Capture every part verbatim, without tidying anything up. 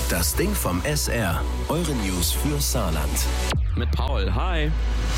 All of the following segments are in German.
Das Ding vom S R. Eure News für Saarland. Mit Paul, hi.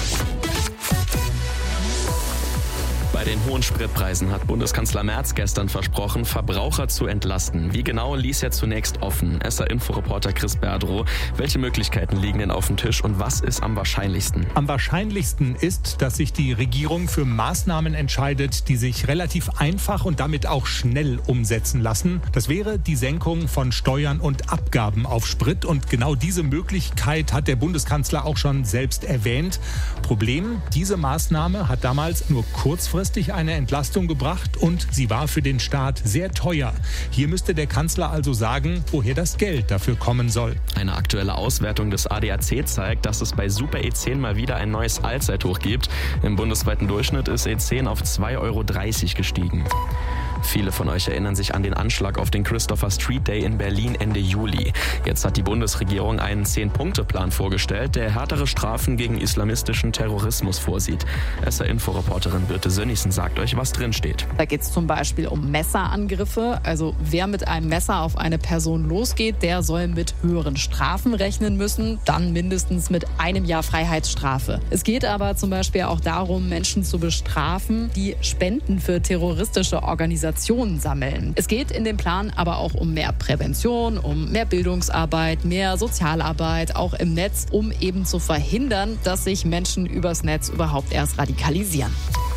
Bei den hohen Spritpreisen hat Bundeskanzler Merz gestern versprochen, Verbraucher zu entlasten. Wie genau, ließ er zunächst offen. S R-Inforeporter Chris Berdrow. Welche Möglichkeiten liegen denn auf dem Tisch und was ist am wahrscheinlichsten? Am wahrscheinlichsten ist, dass sich die Regierung für Maßnahmen entscheidet, die sich relativ einfach und damit auch schnell umsetzen lassen. Das wäre die Senkung von Steuern und Abgaben auf Sprit. Und genau diese Möglichkeit hat der Bundeskanzler auch schon selbst erwähnt. Problem, diese Maßnahme hat damals nur kurzfristig eine Entlastung gebracht und sie war für den Staat sehr teuer. Hier müsste der Kanzler also sagen, woher das Geld dafür kommen soll. Eine aktuelle Auswertung des A D A C zeigt, dass es bei Super E zehn mal wieder ein neues Allzeithoch gibt. Im bundesweiten Durchschnitt ist E zehn auf zwei Euro dreißig gestiegen. Viele von euch erinnern sich an den Anschlag auf den Christopher Street Day in Berlin Ende Juli. Jetzt hat die Bundesregierung einen Zehn-Punkte-Plan vorgestellt, der härtere Strafen gegen islamistischen Terrorismus vorsieht. S R-Inforeporterin Birte Sönnigsen sagt euch, was drin steht. Da geht es zum Beispiel um Messerangriffe. Also wer mit einem Messer auf eine Person losgeht, der soll mit höheren Strafen rechnen müssen, dann mindestens mit einem Jahr Freiheitsstrafe. Es geht aber zum Beispiel auch darum, Menschen zu bestrafen, die Spenden für terroristische Organisationen sammeln. Es geht in dem Plan aber auch um mehr Prävention, um mehr Bildungsarbeit, mehr Sozialarbeit, auch im Netz, um eben zu verhindern, dass sich Menschen übers Netz überhaupt erst radikalisieren.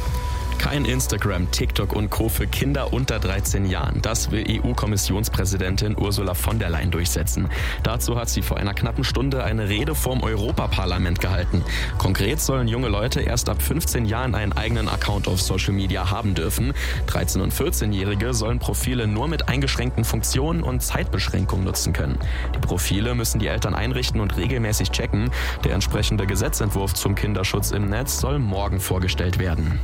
Kein Instagram, TikTok und Co. für Kinder unter dreizehn Jahren. Das will E U-Kommissionspräsidentin Ursula von der Leyen durchsetzen. Dazu hat sie vor einer knappen Stunde eine Rede vorm Europaparlament gehalten. Konkret sollen junge Leute erst ab fünfzehn Jahren einen eigenen Account auf Social Media haben dürfen. dreizehn- und vierzehnjährige sollen Profile nur mit eingeschränkten Funktionen und Zeitbeschränkungen nutzen können. Die Profile müssen die Eltern einrichten und regelmäßig checken. Der entsprechende Gesetzentwurf zum Kinderschutz im Netz soll morgen vorgestellt werden.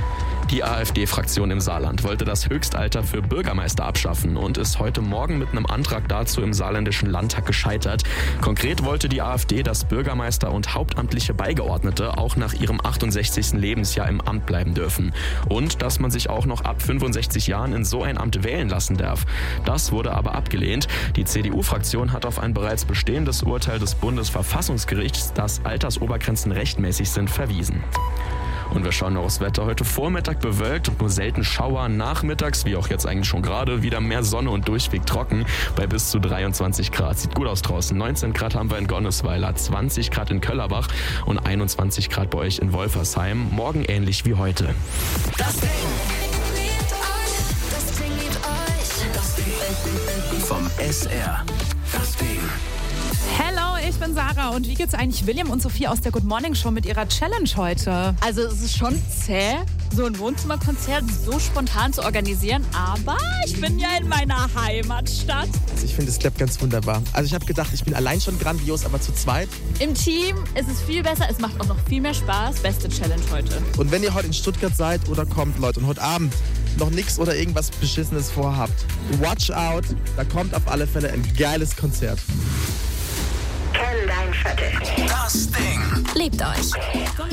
Die AfD-Fraktion im Saarland wollte das Höchstalter für Bürgermeister abschaffen und ist heute Morgen mit einem Antrag dazu im saarländischen Landtag gescheitert. Konkret wollte die AfD, dass Bürgermeister und hauptamtliche Beigeordnete auch nach ihrem achtundsechzigsten Lebensjahr im Amt bleiben dürfen. Und dass man sich auch noch ab fünfundsechzig Jahren in so ein Amt wählen lassen darf. Das wurde aber abgelehnt. Die C D U-Fraktion hat auf ein bereits bestehendes Urteil des Bundesverfassungsgerichts, dass Altersobergrenzen rechtmäßig sind, verwiesen. Und wir schauen noch aufs Wetter. Heute Vormittag bewölkt und nur selten Schauer. Nachmittags, wie auch jetzt eigentlich schon gerade, wieder mehr Sonne und durchweg trocken bei bis zu dreiundzwanzig Grad. Sieht gut aus draußen. neunzehn Grad haben wir in Gonnesweiler, zwanzig Grad in Köllerbach und einundzwanzig Grad bei euch in Wolfersheim. Morgen ähnlich wie heute. Das Ding. Das Ding liebt euch. Das Ding. Vom S R. Das Ding. Hello, ich bin Sarah und wie geht's eigentlich William und Sophie aus der Good Morning Show mit ihrer Challenge heute? Also es ist schon zäh, so ein Wohnzimmerkonzert so spontan zu organisieren, aber ich bin ja in meiner Heimatstadt. Also ich finde, es klappt ganz wunderbar. Also ich habe gedacht, ich bin allein schon grandios, aber zu zweit. Im Team ist es viel besser, es macht auch noch viel mehr Spaß. Beste Challenge heute. Und wenn ihr heute in Stuttgart seid oder kommt, Leute, und heute Abend noch nichts oder irgendwas Beschissenes vorhabt, watch out, da kommt auf alle Fälle ein geiles Konzert. Kenn dein Viertel. Das Ding. Liebt euch.